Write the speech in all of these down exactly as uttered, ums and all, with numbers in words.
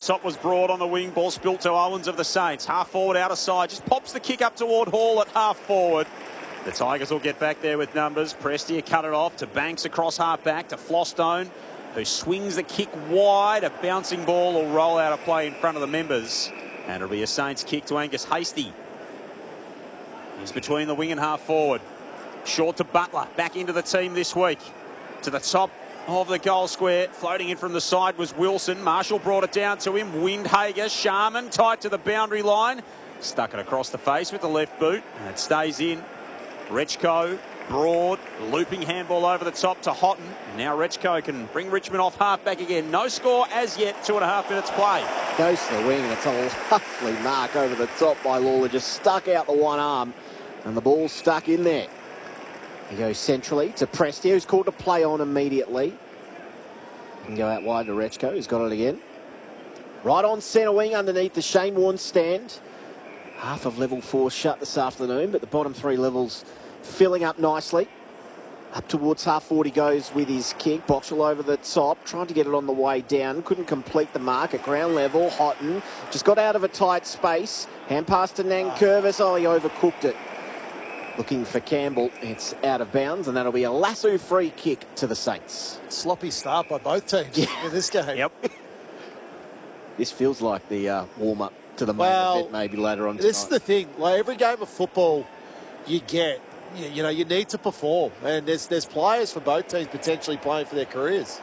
top was Broad on the wing. Ball spilt to Owens of the Saints. Half forward, out of side. Just pops the kick up toward Hall at half forward. The Tigers will get back there with numbers. Prestia cut it off to Banks across half back to Flostone, who swings the kick wide. A bouncing ball will roll out of play in front of the members. And it'll be a Saints kick to Angus Hasty. He's between the wing and half forward. Short to Butler. Back into the team this week. To the top of the goal square. Floating in from the side was Wilson. Marshall brought it down to him. Windhager. Sharman tight to the boundary line. Stuck it across the face with the left boot. And it stays in. Rechko, Broad, looping handball over the top to Houghton. Now Rechko can bring Richmond off half back again. No score as yet, two and a half minutes play. Goes to the wing and it's a lovely mark over the top by Lawler. Just stuck out the one arm and the ball's stuck in there. He goes centrally to Prestia, who's called to play on immediately. Can go out wide to Rechko, who's got it again. Right on centre wing underneath the Shane Warne stand. Half of level four shut this afternoon, but the bottom three levels filling up nicely. Up towards half forward he goes with his kick. Boxall over the top, trying to get it on the way down. Couldn't complete the mark at ground level. Houghton just got out of a tight space. Hand pass to Nankervis. Oh, he overcooked it. Looking for Campbell. It's out of bounds, and that'll be a lasso free kick to the Saints. Sloppy start by both teams Yeah. in this game. Yep. This feels like the uh, warm-up to the main Well, event maybe later on tonight. This is the thing. Like every game of football you get, you, you know, you need to perform. And there's, there's players for both teams potentially playing for their careers.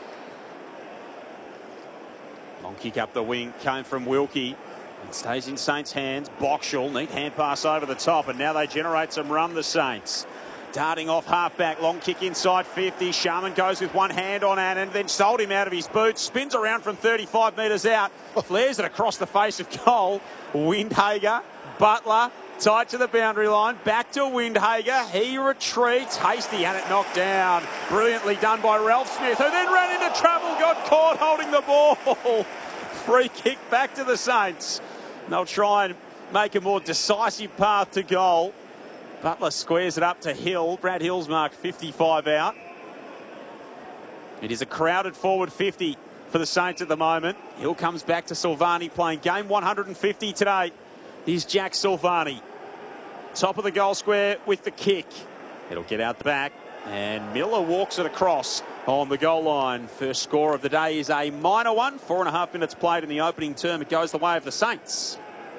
Long kick up the wing came from Wilkie. It stays in Saints' hands. Boxall, neat hand pass over the top, and now they generate some run, the Saints. Darting off half-back, long kick inside fifty. Sharman goes with one hand on Annan, then sold him out of his boots. Spins around from thirty-five metres out. Flares it across the face of goal. Windhager, Butler, tight to the boundary line. Back to Windhager. He retreats. Hasty had it knocked down. Brilliantly done by Ralph Smith, who then ran into trouble, got caught holding the ball. Free kick back to the Saints. They'll try and make a more decisive path to goal. Butler squares it up to Hill. Brad Hill's marked fifty-five out. It is a crowded forward fifty for the Saints at the moment. Hill comes back to Silvani playing game one hundred fifty today. Here's Jack Silvani. Top of the goal square with the kick. It'll get out the back. And Miller walks it across on the goal line. First score of the day is a minor one. Four and a half minutes played in the opening term. It goes the way of the Saints.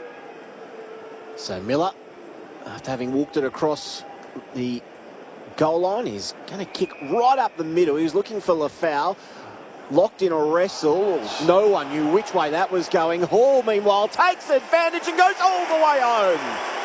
So Miller, after having walked it across the goal line, he's going to kick right up the middle. He was looking for Lafau. Locked in a wrestle. No one knew which way that was going. Hall, meanwhile, takes advantage and goes all the way home.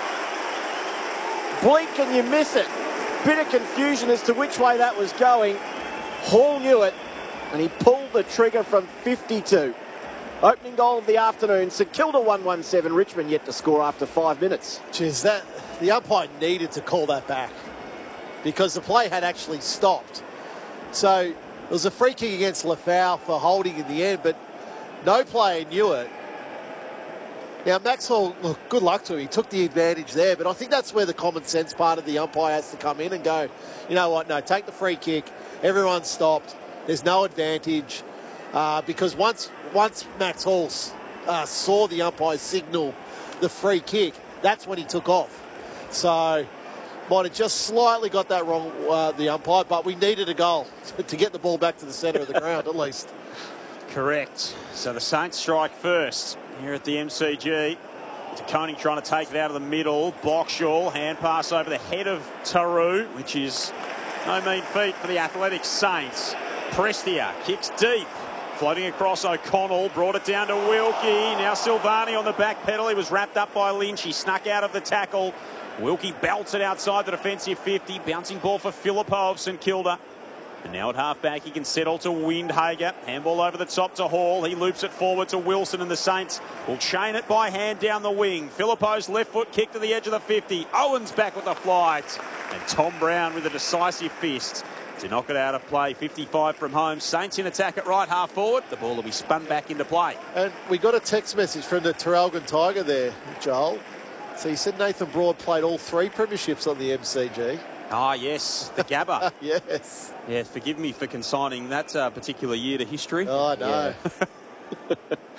Blink and you miss it. Bit of confusion as to which way that was going. Hall knew it, and he pulled the trigger from fifty-two. Opening goal of the afternoon. St Kilda one one seven. Richmond yet to score after five minutes. Geez, that, the umpire needed to call that back because the play had actually stopped. So it was a free kick against Lafau for holding in the end, but no player knew it. Now, Maxwell, look, good luck to him. He took the advantage there, but I think that's where the common sense part of the umpire has to come in and go, you know what, no, take the free kick. Everyone's stopped. There's no advantage uh, because once once Max Hall uh, saw the umpire signal the free kick, that's when he took off. So might have just slightly got that wrong, uh, the umpire, but we needed a goal to get the ball back to the centre of the ground at least. Correct. So the Saints strike first here at the M C G. Koenig trying to take it out of the middle. Boxall, hand pass over the head of Taru, which is no mean feat for the Athletic Saints. Prestia kicks deep. Floating across O'Connell, brought it down to Wilkie. Now Silvani on the back pedal. He was wrapped up by Lynch. He snuck out of the tackle. Wilkie belts it outside the defensive fifty. Bouncing ball for Phillippo of St Kilda. And now at half-back, he can settle to Windhager. Handball over the top to Hall. He loops it forward to Wilson, and the Saints will chain it by hand down the wing. Phillippo's left foot kick to the edge of the fifty. Owens back with the flight. And Tom Brown with a decisive fist to knock it out of play. fifty-five from home. Saints in attack at right half forward. The ball will be spun back into play. And we got a text message from the Traralgon Tiger there, Joel. So he said Nathan Broad played all three premierships on the M C G. Ah, yes, the Gabba. Yes. Yeah, forgive me for consigning that uh, particular year to history. Oh, I know. Yeah.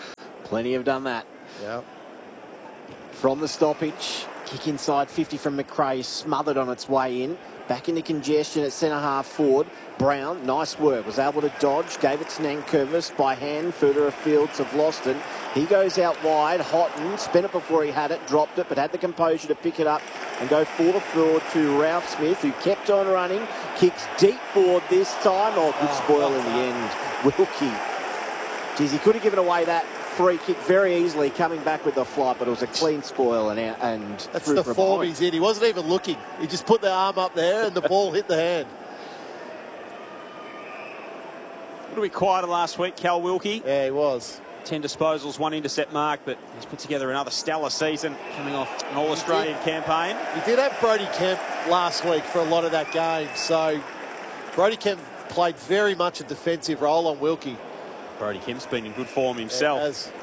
Plenty have done that. Yeah. From the stoppage, kick inside fifty from McRae, smothered on its way in. Back into congestion at centre half forward. Brown, nice work, was able to dodge, gave it to Nankervis by hand, further afield to Vlosten. He goes out wide, Houghton, spent it before he had it, dropped it, but had the composure to pick it up and go forward forward to Ralph Smith, who kept on running, kicks deep forward this time. Oh, good spoil in the end. Wilkie. Geez, he could have given away that free kick very easily, coming back with the flight, but it was a clean spoil and out, and that's through the for a form point. he's in. He wasn't even looking. He just put the arm up there and the ball hit the hand. A little bit quieter last week, Cal Wilkie. Yeah, he was. ten disposals, one intercept mark, but he's put together another stellar season coming off an All-Australian campaign. He did have Brody Kemp last week for a lot of that game, so Brody Kemp played very much a defensive role on Wilkie. Brody Kemp's been in good form himself. As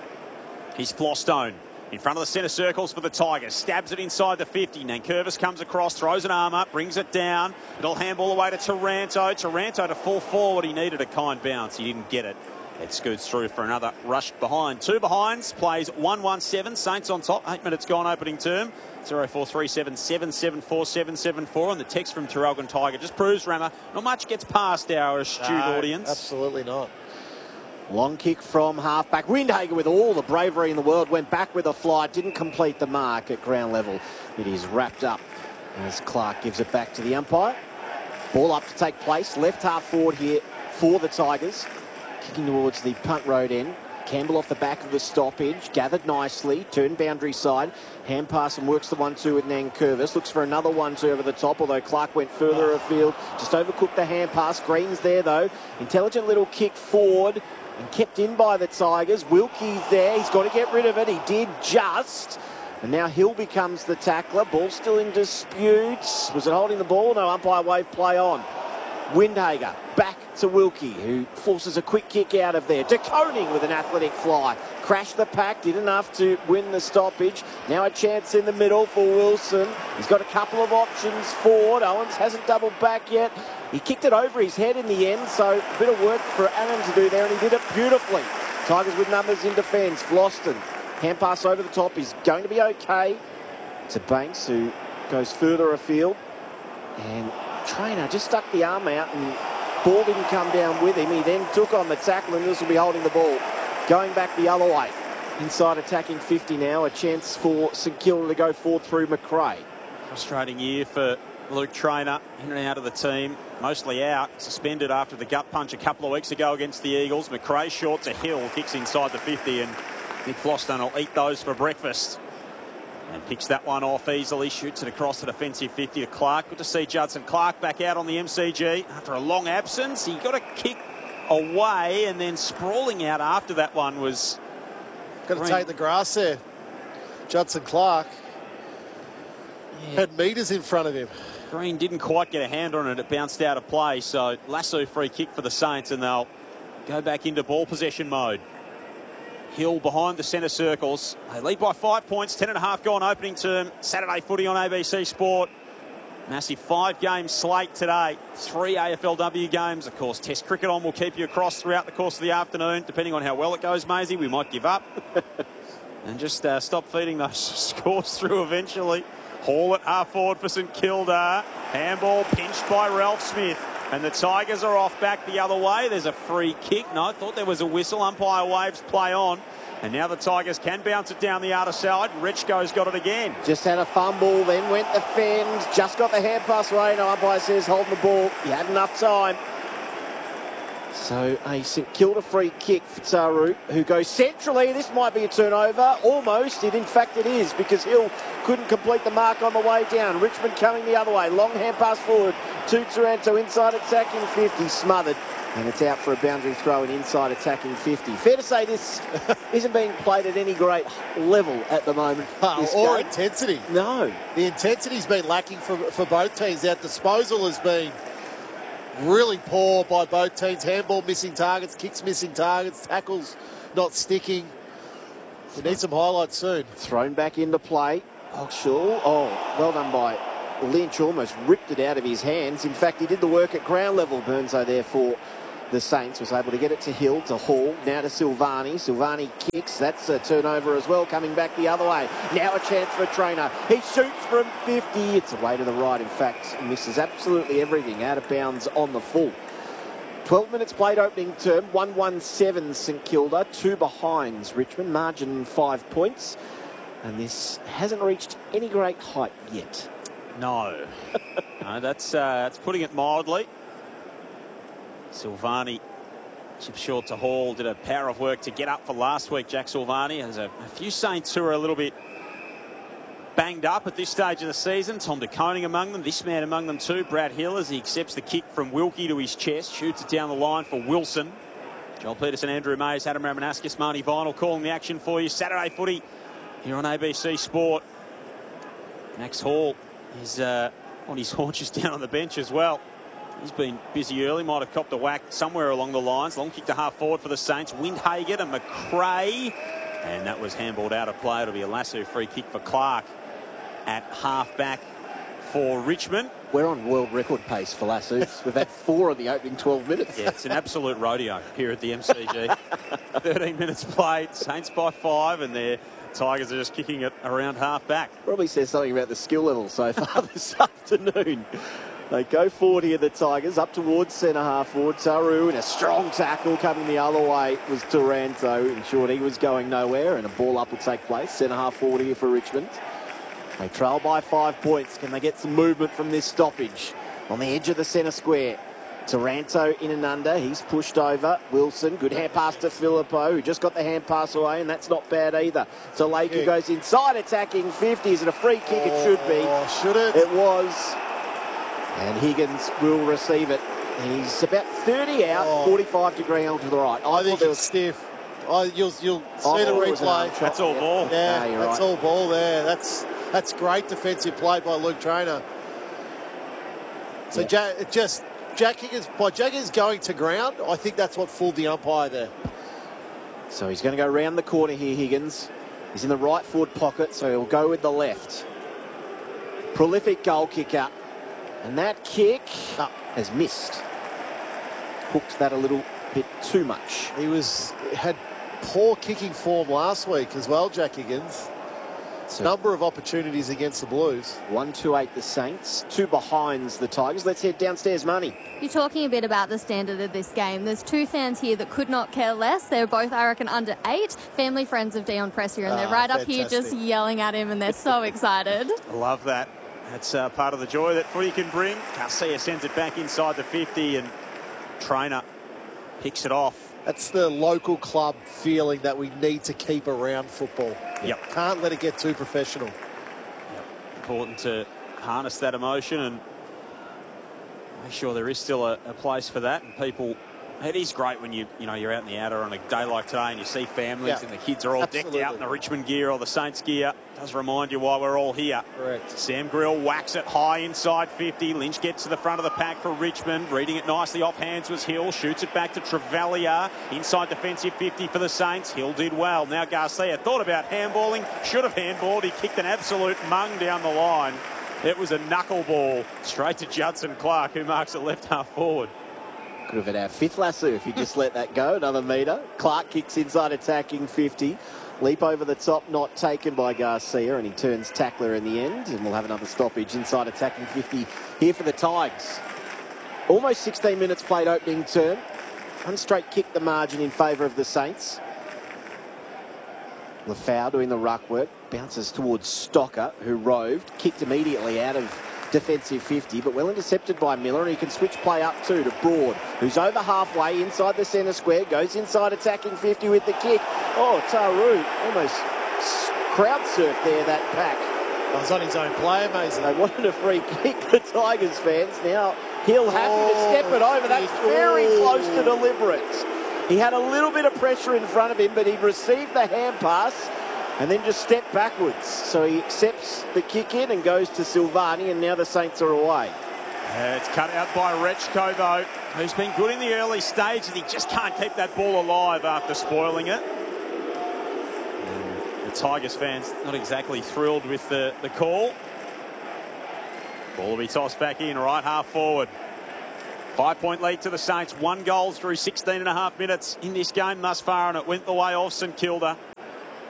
He's Flostone in front of the centre circles for the Tigers. Stabs it inside the fifty. Nankervis comes across, throws an arm up, brings it down. It'll handball away to Taranto. Taranto to full forward. He needed a kind bounce. He didn't get it. It scoots through for another rush behind. Two behinds, plays one one seven. Saints on top. Eight minutes gone opening term. zero four three seven seven seven four seven seven four. And the text from Traralgon Tiger just proves, Rammer, not much gets past our astute no, audience. Absolutely not. Long kick from half-back. Windhager, with all the bravery in the world, went back with a fly, didn't complete the mark at ground level. It is wrapped up as Clark gives it back to the umpire. Ball up to take place. Left half forward here for the Tigers. Kicking towards the punt road end. Campbell off the back of the stoppage. Gathered nicely. Turned boundary side. Hand pass and works the one two with Nankervis. Looks for another one two over the top, although Clark went further afield. Just overcooked the hand pass. Green's there, though. Intelligent little kick forward. And kept in by the Tigers. Wilkie's there. He's got to get rid of it. He did just. And now Hill becomes the tackler. Ball still in dispute. Was it holding the ball? No, umpire wave play on. Windhager back to Wilkie, who forces a quick kick out of there. De Koning with an athletic fly. Crashed the pack, did enough to win the stoppage. Now a chance in the middle for Wilson. He's got a couple of options forward. Owens hasn't doubled back yet. He kicked it over his head in the end, so a bit of work for Allen to do there, and he did it beautifully. Tigers with numbers in defence. Vlosten, hand pass over the top, is going to be okay. To Banks, who goes further afield. And Trainer just stuck the arm out, and ball didn't come down with him. He then took on the tackle, and this will be holding the ball. Going back the other way. Inside attacking fifty now. A chance for St Kilda to go forward through McRae. Frustrating year for Luke Trainer, in and out of the team, mostly out, suspended after the gut punch a couple of weeks ago against the Eagles. McRae short to Hill, kicks inside the fifty, and Nick Flostone will eat those for breakfast. And picks that one off easily, shoots it across the defensive fifty to Clark. Good to see Judson Clark back out on the M C G after a long absence. He got a kick away, and then sprawling out after that one was... Got to Green. take the grass there. Judson Clark Yeah. had metres in front of him. Green didn't quite get a hand on it. It bounced out of play. So lasso free kick for the Saints, and they'll go back into ball possession mode. Hill behind the centre circles. They lead by five points. Ten and a half gone opening term. Saturday footy on A B C Sport. Massive five-game slate today. Three A F L W games. Of course, Test cricket on will keep you across throughout the course of the afternoon. Depending on how well it goes, Maisie, we might give up. and just uh, stop feeding those scores through eventually. Hall at half forward for St Kilda. Handball pinched by Ralph Smith. And the Tigers are off back the other way. There's a free kick. No, I thought there was a whistle. Umpire waves play on. And now the Tigers can bounce it down the outer side. Richco's got it again. Just had a fumble, then went the fend. Just got the hand pass away. No, umpire says holding the ball. He had enough time. So a St Kilda free kick for Taru, who goes centrally. This might be a turnover. Almost. It, in fact, it is, because Hill couldn't complete the mark on the way down. Richmond coming the other way. Long hand pass forward to Taranto. Inside attacking fifty. Smothered. And it's out for a boundary throw and inside attacking fifty. Fair to say this isn't being played at any great level at the moment. Oh, this or game. intensity. No. The intensity's been lacking for, for both teams. Our disposal has been really poor by both teams. Handball missing targets, kicks missing targets, tackles not sticking. We need some highlights soon. Thrown back into play. Oxshall. Oh, well done by Lynch. Almost ripped it out of his hands. In fact, he did the work at ground level. Burnso there for the Saints was able to get it to Hill, to Hall, now to Silvani. Silvani kick. kicks. That's a turnover as well, coming back the other way. Now a chance for Trainer. He shoots from fifty. It's away to the right. In fact, misses absolutely everything. Out of bounds on the full. twelve minutes played opening term. one one seven St Kilda. Two behinds Richmond. Margin five points. And this hasn't reached any great height yet. No. no that's, uh, that's putting it mildly. Silvani chip short to Hall. Did a power of work to get up for last week. Jack Silvani has a, a few Saints who are a little bit banged up at this stage of the season. Tom De Koning among them. This man among them too. Brad Hill, as he accepts the kick from Wilkie to his chest. Shoots it down the line for Wilson. Joel Peterson, Andrew Mays, Adam Ramanauskas, Marnie Vinyl calling the action for you. Saturday footy here on A B C Sport. Max Hall is uh, on his haunches down on the bench as well. He's been busy early, might have copped a whack somewhere along the lines. Long kick to half forward for the Saints. Windhagen and McRae. And that was handballed out of play. It'll be a lasso free kick for Clark at half back for Richmond. We're on world record pace for lassos. We've had four in the opening twelve minutes. Yeah, it's an absolute rodeo here at the M C G. thirteen minutes played, Saints by five, and their Tigers are just kicking it around half back. Probably says something about the skill level so far this afternoon. They go forward here, the Tigers, up towards centre half forward. Taru in a strong tackle coming the other way was Taranto. In short, he was going nowhere, and a ball up will take place. Centre half forward here for Richmond. They trail by five points. Can they get some movement from this stoppage? On the edge of the centre square. Taranto in and under. He's pushed over. Wilson, good hand pass to Filippo, who just got the hand pass away, and that's not bad either. So Laker goes inside, attacking fifty. Is it a free kick? It should be. Oh, should it? It was. And Higgins will receive it. He's about thirty out, oh. forty-five degree angle to the right. I, I think it was stiff. Oh, you'll you'll see the replay. That's all ball. Yeah, no, that's right. all ball there. That's that's great defensive play by Luke Trainer. So yeah. Jack, it just Jack Higgins by Jack Higgins going to ground. I think that's what fooled the umpire there. So he's going to go round the corner here. Higgins. He's in the right forward pocket, so he'll go with the left. Prolific goal kicker. And that kick oh. has missed. Hooked that a little bit too much. He was had poor kicking form last week as well, Jack Higgins. So number of opportunities against the Blues. one two eight the Saints. Two behinds the Tigers. Let's head downstairs, Money. You're talking a bit about the standard of this game. There's two fans here that could not care less. They're both, I reckon, under eight. Family friends of Dion Presser, and they're ah, right fantastic. up here just yelling at him, and they're so excited. I love that. That's uh, part of the joy that footy can bring. Garcia sends it back inside the fifty, and Trainer picks it off. That's the local club feeling that we need to keep around football. Yep. Can't let it get too professional. Yep. Important to harness that emotion and make sure there is still a, a place for that. And people, it is great when you you know you're out in the outer on a day like today and you see families yeah. and the kids are all Absolutely. decked out in the Richmond gear or the Saints gear. It does remind you why we're all here. Correct. Sam Grill whacks it high inside fifty. Lynch gets to the front of the pack for Richmond. Reading it nicely off hands was Hill. Shoots it back to Travalia. Inside defensive fifty for the Saints. Hill did well. Now Garcia thought about handballing. Should have handballed. He kicked an absolute mung down the line. It was a knuckleball straight to Judson Clark, who marks it left half forward. Could have had our fifth lasso if you just let that go. Another metre. Clark kicks inside, attacking fifty. Leap over the top, not taken by Garcia, and he turns tackler in the end, and we'll have another stoppage inside attacking fifty here for the Tigers. Almost sixteen minutes played opening term. One straight kick the margin in favour of the Saints. Lafau doing the ruck work, bounces towards Stocker, who roved, kicked immediately out of defensive fifty, but well intercepted by Miller, and he can switch play up too to Broad, who's over halfway inside the centre square, goes inside attacking fifty with the kick. Oh, Taru almost crowd surfed there, that pack. That was on his own play, amazing. They wanted a free kick, the Tigers fans. Now Hill happy oh, to step it over. That's very close to deliberate. He had a little bit of pressure in front of him, but he received the hand pass and then just stepped backwards. So he accepts the kick in and goes to Silvani, and now the Saints are away. Uh, it's cut out by Rechko, though, who's been good in the early stage, and he just can't keep that ball alive after spoiling it. And the Tigers fans not exactly thrilled with the, the call. Ball will be tossed back in, right half forward. Five-point lead to the Saints. One goal through sixteen and a half minutes in this game thus far, and it went the way of St Kilda.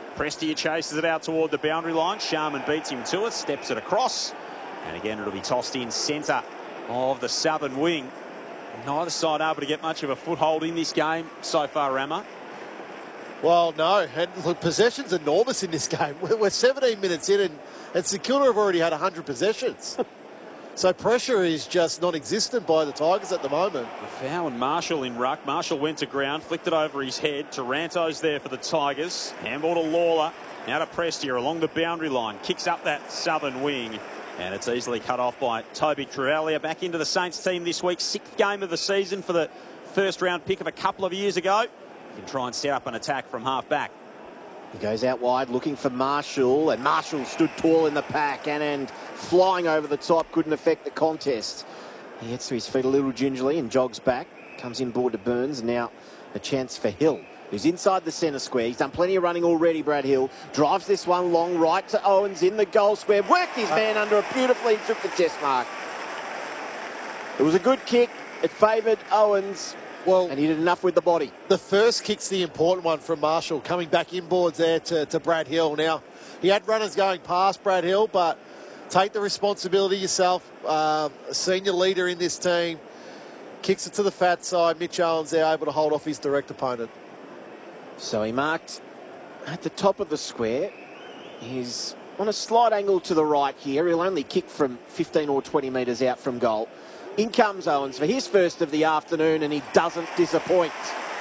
Prestia chases it out toward the boundary line. Sharman beats him to it, steps it across. And again, it'll be tossed in centre of the southern wing. Neither side able to get much of a foothold in this game so far, Rama. Well, no. And look, possession's enormous in this game. We're seventeen minutes in and, and St Kilda have already had one hundred possessions. So pressure is just non-existent by the Tigers at the moment. Foul and Marshall in ruck. Marshall went to ground, flicked it over his head. Taranto's there for the Tigers. Handball to Lawler. Now to Prestia along the boundary line. Kicks up that southern wing. And it's easily cut off by Toby Travalia. Back into the Saints team this week. Sixth game of the season for the first round pick of a couple of years ago. He can try and set up an attack from half back. He goes out wide looking for Marshall, and Marshall stood tall in the pack and, and flying over the top, couldn't affect the contest. He gets to his feet a little gingerly and jogs back. Comes in board to Burns, and now a chance for Hill, who's inside the centre square. He's done plenty of running already, Brad Hill. Drives this one long right to Owens in the goal square. Worked his man under it beautifully, took the chest mark. It was a good kick. It favoured Owens. Well, and he did enough with the body. The first kick's the important one from Marshall, coming back inboards there to, to Brad Hill. Now, he had runners going past Brad Hill, but take the responsibility yourself. Uh, a senior leader in this team. Kicks it to the fat side. Mitch Owens there able to hold off his direct opponent. So he marked at the top of the square. He's on a slight angle to the right here. He'll only kick from fifteen or twenty metres out from goal. In comes Owens for his first of the afternoon, and he doesn't disappoint.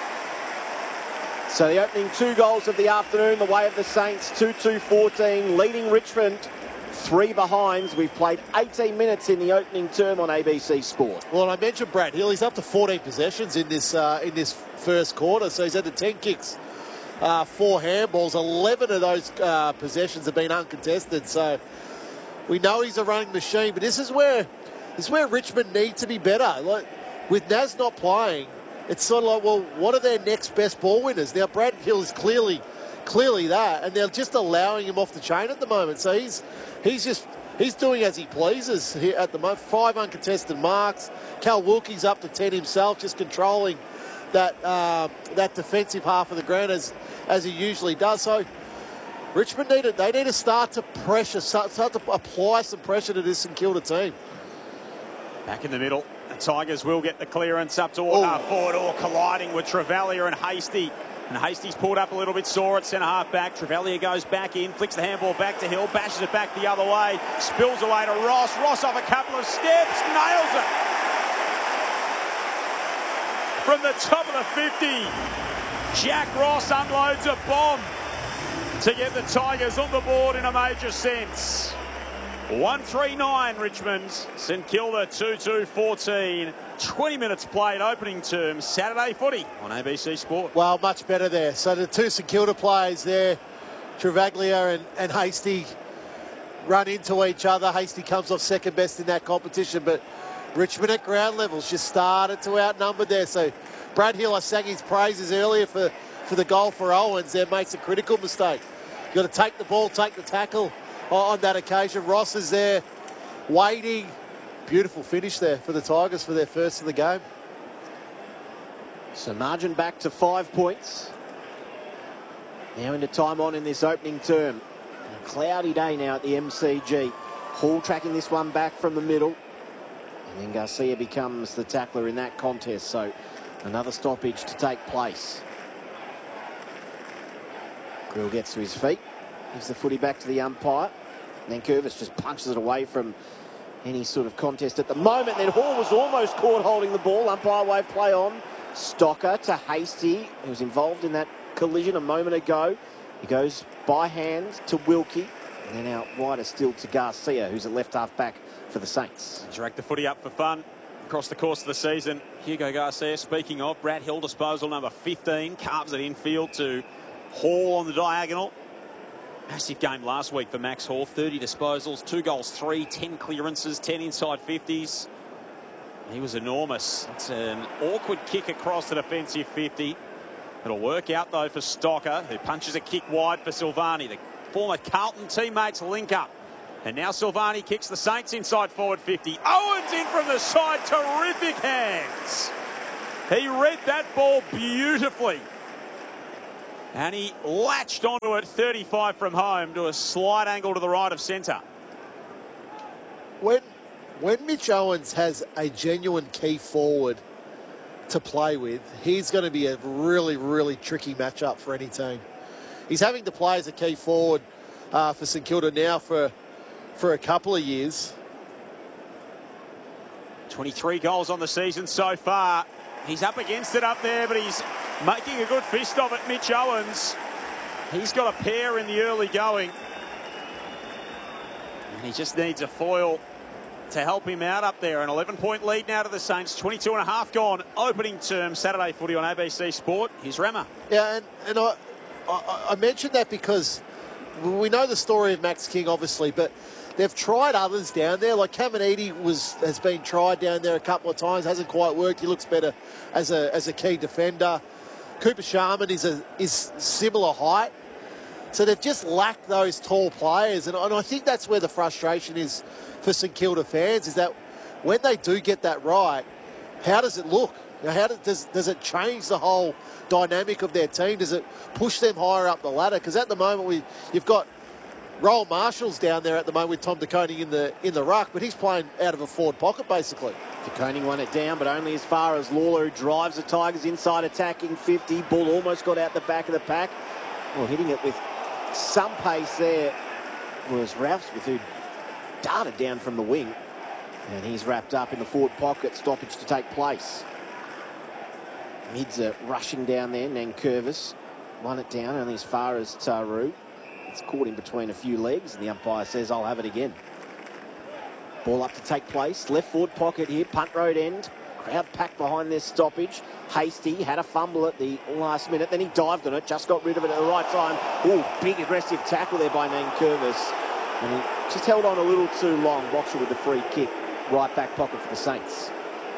So the opening two goals of the afternoon, the way of the Saints, two two fourteen, leading Richmond, three behinds. We've played eighteen minutes in the opening term on A B C Sport. Well, I mentioned Brad Hill. He's up to fourteen possessions in this uh, in this first quarter, so he's had the ten kicks, uh, four handballs. eleven of those uh, possessions have been uncontested, so we know he's a running machine, but this is where... This is where Richmond need to be better. Like, with Naz not playing, it's sort of like, well, what are their next best ball winners? Now, Brad Hill is clearly, clearly that, and they're just allowing him off the chain at the moment. So he's, he's just, he's doing as he pleases here at the moment. Five uncontested marks. Cal Wilkie's up to ten himself, just controlling that uh, that defensive half of the ground as as he usually does. So Richmond need to, they need to start to pressure, start, start to apply some pressure to this St Kilda team. Back in the middle, the Tigers will get the clearance up toward uh, forward or colliding with Travalia and Hasty. And Hasty's pulled up a little bit sore at centre half back. Travalia goes back in, flicks the handball back to Hill, bashes it back the other way, spills away to Ross. Ross off a couple of steps, nails it. From the top of the fifty, Jack Ross unloads a bomb to get the Tigers on the board in a major sense. one three nine Richmond, St Kilda two two fourteen. twenty minutes played opening term, Saturday footy on A B C Sport. Well, much better there. So the two St Kilda players there, Travaglia and, and Hasty, run into each other. Hasty comes off second best in that competition, but Richmond at ground levels just started to outnumber there. So Brad Hill, I sang his praises earlier for, for the goal for Owens there, makes a critical mistake. You've got to take the ball, take the tackle on that occasion. Ross is there waiting. Beautiful finish there for the Tigers for their first of the game. So margin back to five points. Now into time on in this opening term. A cloudy day now at the M C G. Hall tracking this one back from the middle. And then Garcia becomes the tackler in that contest. So another stoppage to take place. Grill gets to his feet. Gives the footy back to the umpire. And then Curvis just punches it away from any sort of contest at the moment. Then Hall was almost caught holding the ball. Umpire wave play on. Stocker to Hasty, who was involved in that collision a moment ago. He goes by hand to Wilkie. And then out wider still to Garcia, who's a left half back for the Saints. Drag the footy up for fun across the course of the season. Hugo Garcia, speaking of, Brad Hill disposal number fifteen. Carves it infield to Hall on the diagonal. Massive game last week for Max Hall. thirty disposals, two goals, three, ten clearances, ten inside fifties. He was enormous. It's an awkward kick across the defensive fifty. It'll work out, though, for Stocker, who punches a kick wide for Silvani. The former Carlton teammates link up. And now Silvani kicks the Saints inside forward fifty. Owens in from the side. Terrific hands. He read that ball beautifully. And he latched onto it, thirty-five from home, to a slight angle to the right of centre. When, when Mitch Owens has a genuine key forward to play with, he's going to be a really, really tricky matchup for any team. He's having to play as a key forward uh, for St Kilda now for, for a couple of years. twenty-three goals on the season so far. He's up against it up there, but he's making a good fist of it, Mitch Owens. He's got a pair in the early going. And he just needs a foil to help him out up there. An eleven point lead now to the Saints. twenty-two and a half gone. Opening term Saturday footy on A B C Sport. Here's Remmer. Yeah, and, and I, I, I mentioned that because we know the story of Max King, obviously, but they've tried others down there. Like Caminiti was has been tried down there a couple of times, hasn't quite worked. He looks better as a as a key defender. Cooper Sharman is a is similar height, so they've just lacked those tall players, and, and I think that's where the frustration is for St Kilda fans, is that when they do get that right, how does it look? Now, how does, does does it change the whole dynamic of their team? Does it push them higher up the ladder? Because at the moment we you've got Roll Marshall's down there at the moment with Tom De Koning in the in the ruck, but he's playing out of a forward pocket basically. De Koning won it down, but only as far as Lawler, who drives the Tigers inside attacking fifty. Ball almost got out the back of the pack. Well, hitting it with some pace there was Ralphsmith, who darted down from the wing, and he's wrapped up in the forward pocket. Stoppage to take place. Mids are rushing down there. Nankervis won it down only as far as Taru. It's caught in between a few legs, and the umpire says, I'll have it again. Ball up to take place. Left forward pocket here. Punt road end. Crowd packed behind this stoppage. Hasty had a fumble at the last minute. Then he dived on it. Just got rid of it at the right time. Oh, big aggressive tackle there by Nankervis. And he just held on a little too long. Boxer with the free kick. Right back pocket for the Saints.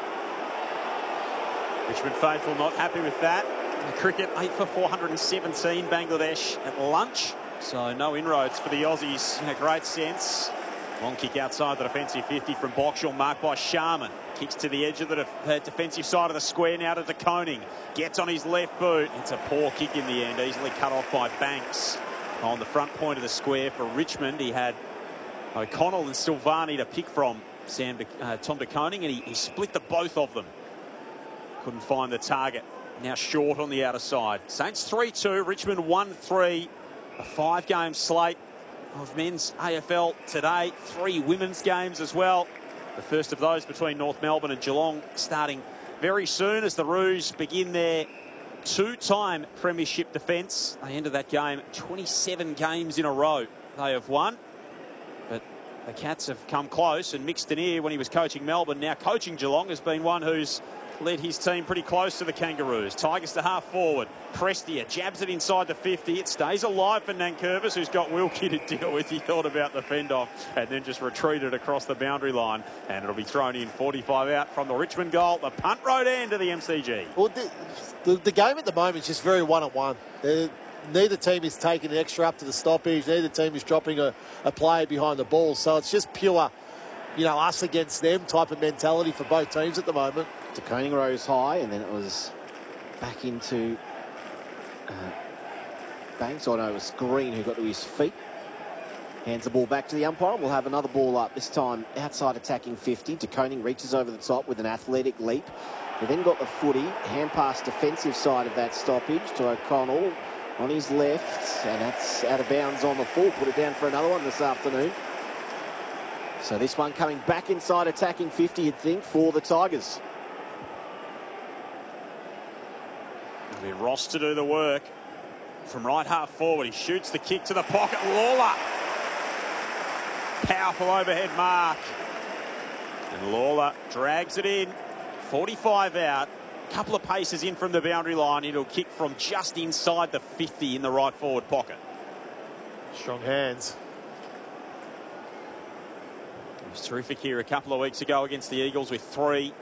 Richmond faithful not happy with that. The cricket, eight for four hundred seventeen, Bangladesh at lunch. So no inroads for the Aussies in a great sense. Long kick outside the defensive fifty from Boxall, marked by Sharman. Kicks to the edge of the def defensive side of the square now to De Koning. Gets on his left boot. It's a poor kick in the end, easily cut off by Banks. On the front point of the square for Richmond, he had O'Connell and Silvani to pick from, Sam De, uh, Tom De Koning, and he, he split the both of them. Couldn't find the target. Now short on the outer side. Saints three two, Richmond one three. A five-game slate of men's A F L today. Three women's games as well. The first of those between North Melbourne and Geelong starting very soon as the Roos begin their two-time premiership defence. They ended that game twenty-seven games in a row they have won. But the Cats have come close, and Mick Stanier, when he was coaching Melbourne, now coaching Geelong, has been one who's led his team pretty close to the Kangaroos. Tigers to half forward. Prestia jabs it inside the fifty. It stays alive for Nankervis, who's got Wilkie to deal with. He thought about the fend-off and then just retreated across the boundary line. And it'll be thrown in forty-five out from the Richmond goal. The punt road end to the M C G. Well, the, the, the game at the moment is just very one-on-one. -one. Neither team is taking an extra up to the stoppage. Neither team is dropping a, a player behind the ball. So it's just pure, you know, us against them type of mentality for both teams at the moment. De Koning rose high, and then it was back into uh, Banks. Oh no, it was Green who got to his feet. Hands the ball back to the umpire. We'll have another ball up, this time outside attacking fifty. De Koning reaches over the top with an athletic leap. We then got the footy, hand pass defensive side of that stoppage to O'Connell on his left, and that's out of bounds on the full. Put it down for another one this afternoon. So this one coming back inside attacking fifty, you'd think, for the Tigers. It'll be Ross to do the work. From right half forward, he shoots the kick to the pocket. Lawler. Powerful overhead mark. And Lawler drags it in. forty-five out. A couple of paces in from the boundary line. It'll kick from just inside the fifty in the right forward pocket. Strong hands. It was terrific here a couple of weeks ago against the Eagles with three.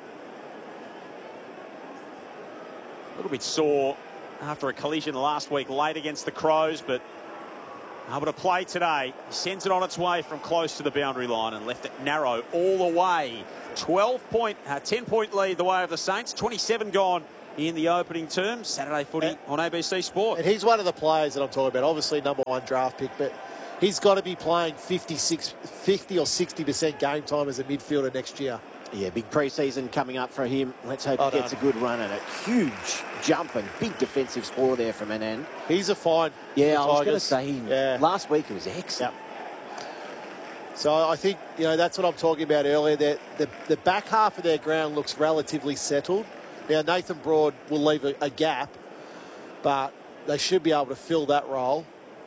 A little bit sore after a collision last week late against the Crows, but able to play today. He sends it on its way from close to the boundary line and left it narrow all the way. twelve point, uh, ten point lead the way of the Saints. twenty-seven gone in the opening term. Saturday footy and, on A B C Sport. And he's one of the players that I'm talking about. Obviously, number one draft pick, but he's got to be playing fifty-six, fifty or sixty percent game time as a midfielder next year. Yeah, big pre-season coming up for him. Let's hope oh, he gets no. a good run at it. Huge jump and big defensive score there from Anand. He's a fine. Yeah, I was going to say, yeah. last week he was excellent. Yep. So I think, you know, that's what I'm talking about earlier. That the, the back half of their ground looks relatively settled. Now, Nathan Broad will leave a, a gap, but they should be able to fill that role.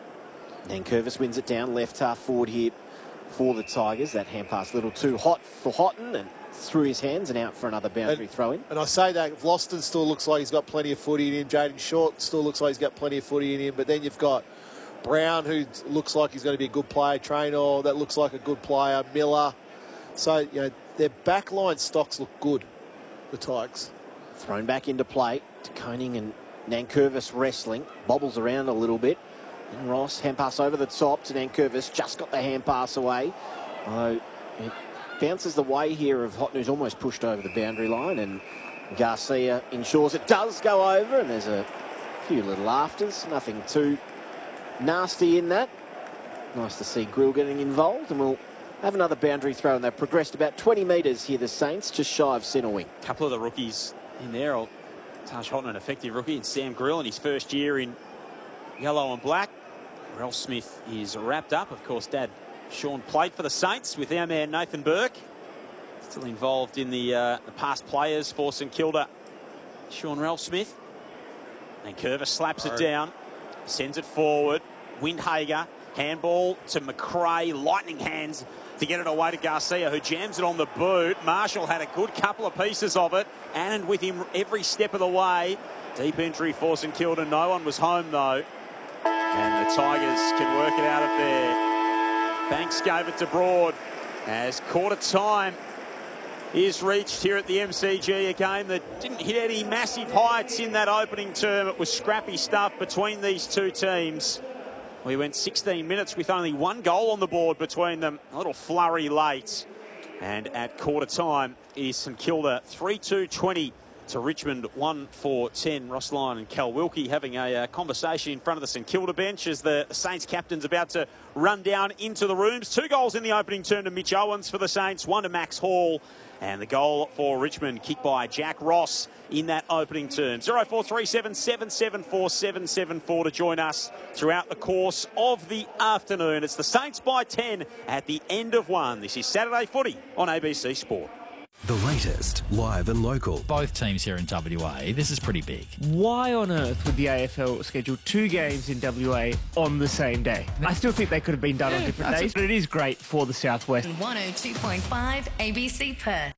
And Curvis wins it down, left half forward here for the Tigers. That hand pass a little too hot for Houghton and through his hands and out for another boundary and, throw-in. And I say that Vlosten still looks like he's got plenty of footy in him. Jaden Short still looks like he's got plenty of footy in him. But then you've got Brown, who looks like he's going to be a good player. Traynor, that looks like a good player. Miller. So, you know, their backline stocks look good, the Tigers. Thrown back into play to Koning and Nankervis wrestling. Bobbles around a little bit. And Ross, hand pass over the top to Nankervis. Just got the hand pass away. Although it bounces the way here of Houghton, who's almost pushed over the boundary line. And Garcia ensures it does go over. And there's a few little afters. Nothing too nasty in that. Nice to see Grill getting involved. And we'll have another boundary throw. And they've progressed about twenty metres here, the Saints, just shy of centre wing. A couple of the rookies in there. I'll Taj Houghton, an effective rookie, and Sam Grill in his first year in yellow and black. Ralph Smith is wrapped up. Of course, Dad Sean played for the Saints with our man Nathan Burke. Still involved in the, uh, the past players for St Kilda. Sean Ralph Smith. And Curvis slaps it down. Sends it forward. Windhager. Handball to McRae. Lightning hands to get it away to Garcia, who jams it on the boot. Marshall had a good couple of pieces of it. Anand with him every step of the way. Deep entry for St Kilda. No one was home, though. And the Tigers can work it out of there. Banks gave it to Broad as quarter time is reached here at the M C G, a game that didn't hit any massive heights in that opening term. It was scrappy stuff between these two teams. We went sixteen minutes with only one goal on the board between them. A little flurry late. And at quarter time is St Kilda three two twenty to Richmond one four ten. Ross Lyon and Cal Wilkie having a uh, conversation in front of the St Kilda bench as the Saints captain's about to run down into the rooms. Two goals in the opening term to Mitch Owens for the Saints, one to Max Hall. And the goal for Richmond, kicked by Jack Ross in that opening term. zero four three seven, seven seven four, seven seven four to join us throughout the course of the afternoon. It's the Saints by ten at the end of one. This is Saturday Footy on A B C Sport. The latest, live and local. Both teams here in W A, this is pretty big. Why on earth would the A F L schedule two games in W A on the same day? I still think they could have been done yeah, on different days, but it is great for the Southwest. one oh two point five A B C Perth.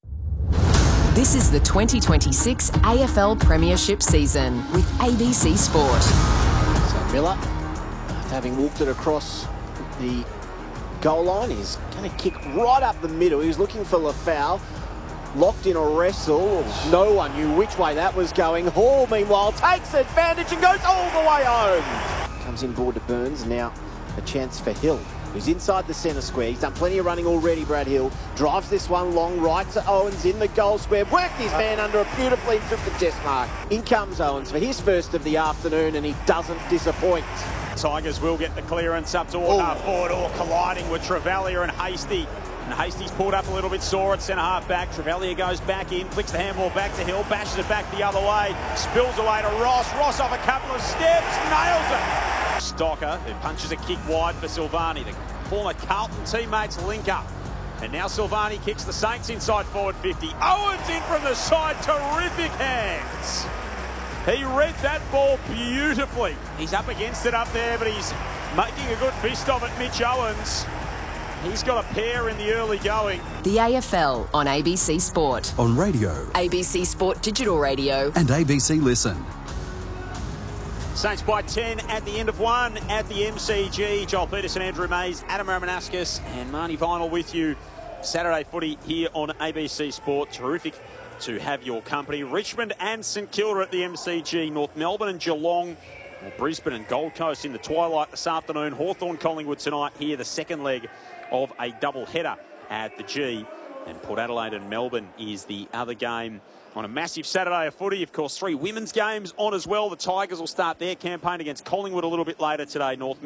This is the twenty twenty-six A F L Premiership season with A B C Sport. So Miller, having walked it across the goal line, he's going to kick right up the middle. He was looking for Lafau, locked in a wrestle. No one knew which way that was going. Hall, meanwhile, takes advantage and goes all the way home. Comes in board to Burns. Now a chance for Hill, who's inside the centre square. He's done plenty of running already, Brad Hill. Drives this one long right to Owens in the goal square. Worked his man under it beautifully and took the chest mark. In comes Owens for his first of the afternoon, and he doesn't disappoint. Tigers will get the clearance up toward half forward, or colliding with Travalia and Hasty. And Hasty's pulled up a little bit sore at centre half back. Travalia goes back in, flicks the handball back to Hill, bashes it back the other way, spills away to Ross. Ross off a couple of steps, nails it. Stocker, who punches a kick wide for Silvani. The former Carlton teammates link up. And now Silvani kicks the Saints inside forward fifty. Owens in from the side, terrific hands. He read that ball beautifully. He's up against it up there, but he's making a good fist of it, Mitch Owens. He's got a pair in the early going. The A F L on A B C Sport. On radio. A B C Sport Digital Radio. And A B C Listen. Saints by ten at the end of one at the M C G. Joel Peterson, Andrew Mays, Adam Ramanauskas and Marnie Vinyl with you. Saturday footy here on A B C Sport. Terrific to have your company. Richmond and St Kilda at the M C G. North Melbourne and Geelong. Well, Brisbane and Gold Coast in the twilight this afternoon. Hawthorn Collingwood tonight here, the second leg of a double header at the G. And Port Adelaide and Melbourne is the other game on a massive Saturday of footy. Of course, three women's games on as well. The Tigers will start their campaign against Collingwood a little bit later today. North